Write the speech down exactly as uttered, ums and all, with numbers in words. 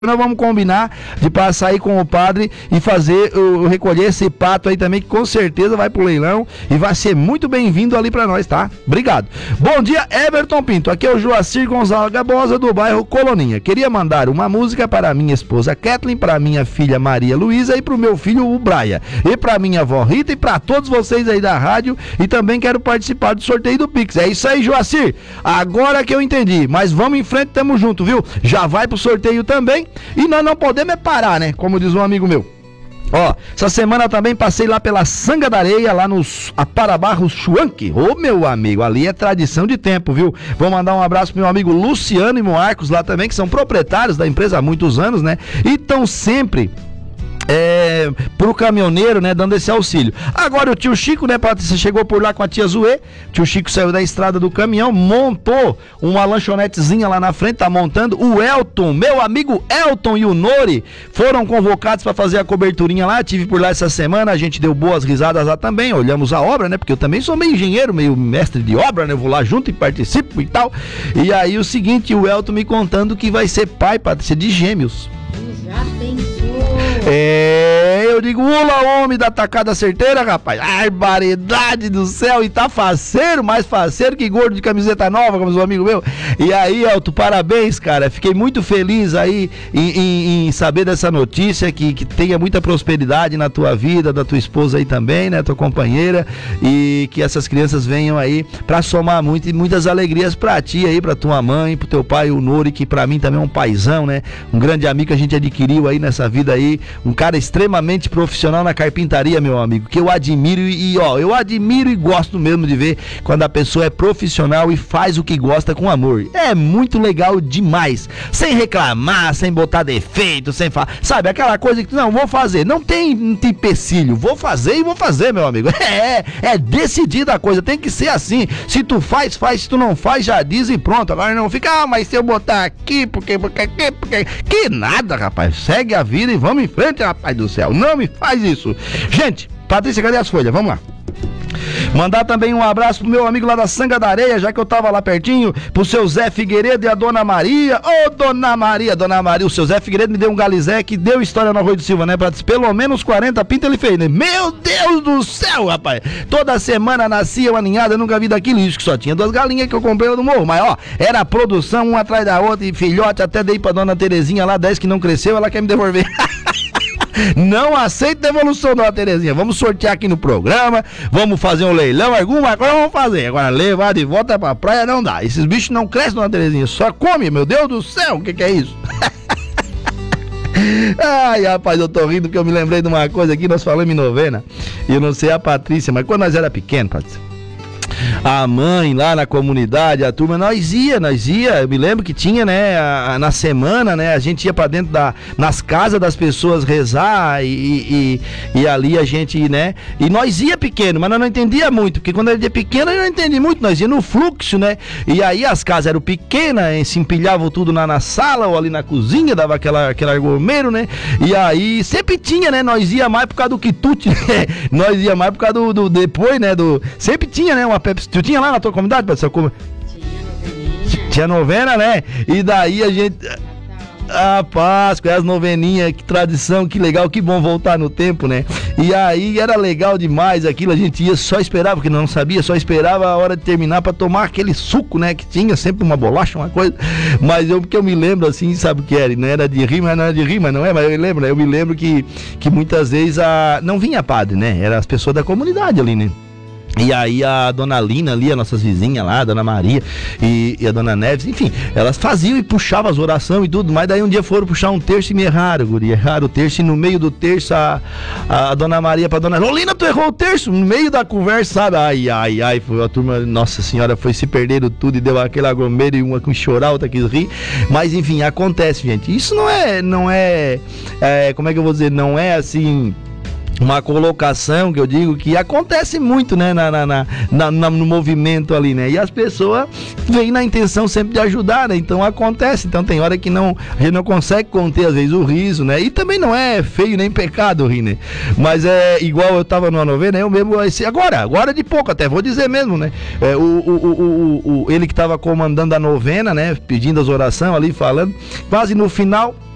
Nós vamos combinar de passar aí com o padre e fazer o recolher esse pato aí também, que com certeza vai pro leilão e vai ser muito bem-vindo ali pra nós, tá? Obrigado. Bom dia, Everton Pinto. Aqui é o Joacir Gonçalves Gabosa, do bairro Coloninha. Queria mandar uma música para minha esposa Kathleen, para minha filha Maria Luísa e pro meu filho o Braia, e pra minha avó Rita e pra todos vocês aí da rádio, e também quero participar do sorteio do Pix. É isso aí, Joacir. Agora que eu entendi, mas vamos em frente, tamo junto, viu? Já vai pro sorteio também. E nós não podemos é parar, né? Como diz um amigo meu. Ó, essa semana também passei lá pela Sanga da Areia, lá nos Aparabarros Chuanque. Ô, meu amigo, ali é tradição de tempo, viu? Vou mandar um abraço pro meu amigo Luciano e Marcos lá também, que são proprietários da empresa há muitos anos, né? E estão sempre... É, pro caminhoneiro, né, dando esse auxílio. Agora o tio Chico, né, Patrícia, chegou por lá com a tia Zuê. O tio Chico saiu da estrada do caminhão, montou uma lanchonetezinha lá na frente, tá montando. O Elton, meu amigo Elton e o Nori foram convocados para fazer a coberturinha lá. Tive por lá essa semana, a gente deu boas risadas lá também, olhamos a obra, né, porque eu também sou meio engenheiro, meio mestre de obra, né, eu vou lá junto e participo e tal. E aí o seguinte, o Elton me contando que vai ser pai, Patrícia, de gêmeos. Já pensou? É, eu digo, ula, homem da tacada certeira, rapaz. Barbaridade do céu, e tá faceiro, mais faceiro que gordo de camiseta nova, como diz um amigo meu. E aí, Elton, parabéns, cara. Fiquei muito feliz aí em, em, em saber dessa notícia, que, que tenha muita prosperidade na tua vida, da tua esposa aí também, né, tua companheira, e que essas crianças venham aí pra somar muito, e muitas alegrias pra ti aí, pra tua mãe, pro teu pai, o Nori, que pra mim também é um paizão, né, um grande amigo que a gente adquiriu aí nessa vida aí, um cara extremamente profissional na carpintaria, meu amigo, que eu admiro e, ó, eu admiro e gosto mesmo de ver quando a pessoa é profissional e faz o que gosta com amor. É muito legal demais, sem reclamar, sem botar defeito, sem falar, sabe, aquela coisa que, não, vou fazer, não tem, não tem empecilho, vou fazer e vou fazer, meu amigo. É, é decidida a coisa, tem que ser assim. Se tu faz, faz, se tu não faz, já diz e pronto. Agora não fica, ah, mas se eu botar aqui, porque, porque, porque, porque... que nada, rapaz, segue a vida e vamos em frente, rapaz do céu, não me faz isso. Gente, Patrícia, cadê as folhas? Vamos lá. Mandar também um abraço pro meu amigo lá da Sanga da Areia, já que eu tava lá pertinho, pro seu Zé Figueiredo e a Dona Maria. Ô, Dona Maria, Dona Maria, o seu Zé Figueiredo me deu um galizé que deu história no Arroio do Silva, né? Pra pelo menos quarenta pintas ele fez, né? Meu Deus do céu, rapaz! Toda semana nascia uma ninhada, eu nunca vi daquilo, isso que só tinha duas galinhas que eu comprei lá no morro, mas ó, era a produção, uma atrás da outra, e filhote, até dei pra Dona Terezinha lá, dez que não cresceu, ela quer me devolver. Não aceito devolução, dona Terezinha. Vamos sortear aqui no programa, vamos fazer um leilão, alguma coisa vamos fazer. Agora levar de volta pra praia não dá. Esses bichos não crescem, dona Terezinha, só come, meu Deus do céu, o que que é isso? Ai, rapaz, eu tô rindo porque eu me lembrei de uma coisa aqui, nós falamos em novena, e eu não sei a Patrícia, mas quando nós era pequeno, Patrícia, a mãe lá na comunidade, a turma, nós ia, nós ia, eu me lembro que tinha, né, a, a, na semana, né, a gente ia pra dentro da, nas casas das pessoas rezar, e, e, e ali a gente, né, e nós ia pequeno, mas nós não entendia muito, porque quando era pequeno eu não entendi muito, nós ia no fluxo, né, e aí as casas eram pequenas, se empilhavam tudo na, na sala ou ali na cozinha, dava aquela, aquele argomeiro, né, e aí sempre tinha, né, nós ia mais por causa do quitute, né, nós ia mais por causa do, do depois, né, do, sempre tinha, né, uma Pepsi. Tu tinha lá na tua comunidade, Patrícia? Como... Tinha noveninha. Tinha novena, né? E daí a gente... A Páscoa, as noveninhas, que tradição, que legal, que bom voltar no tempo, né? E aí era legal demais aquilo, a gente ia, só esperava, porque não sabia, só esperava a hora de terminar pra tomar aquele suco, né? Que tinha sempre uma bolacha, uma coisa. Mas eu, porque eu me lembro assim, sabe o que era? Não era de rima, não era de rima, não é? Mas eu me lembro, né? Eu me lembro que, que muitas vezes a... não vinha padre, né? Era as pessoas da comunidade ali, né? E aí a dona Lina ali, as nossas vizinhas lá, a dona Maria e, e a dona Neves, enfim, elas faziam e puxavam as orações e tudo, mas daí um dia foram puxar um terço e me erraram, guri, erraram o terço, e no meio do terço a, a, a dona Maria pra dona Lina, tu errou o terço, no meio da conversa, sabe, ai, ai, ai, foi a turma, nossa senhora, foi se perderam tudo e deu aquele aglomeiro e uma com chorar, outra quis rir, mas enfim, acontece, gente, isso não é, não é, é, como é que eu vou dizer, não é assim... uma colocação que eu digo que acontece muito, né, na, na, na, na, no movimento ali, né, e as pessoas vêm na intenção sempre de ajudar, né, então acontece, então tem hora que não, a gente não consegue conter às vezes o riso, né, e também não é feio nem pecado rir, né, mas é igual eu tava numa novena, eu mesmo, agora, agora de pouco até, vou dizer mesmo, né, é, o, o, o, o, o, ele que tava comandando a novena, né, pedindo as orações ali, falando, quase no final,